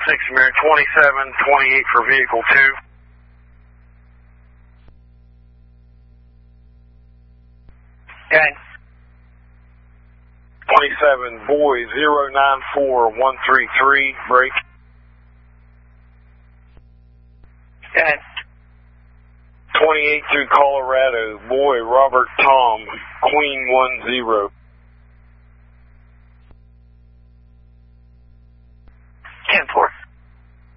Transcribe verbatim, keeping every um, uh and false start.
six American twenty-seven twenty-eight for vehicle two. Good. twenty-seven boy zero nine four one three three, break. Good. twenty-eight through Colorado, boy Robert Tom, Queen one zero. ten four.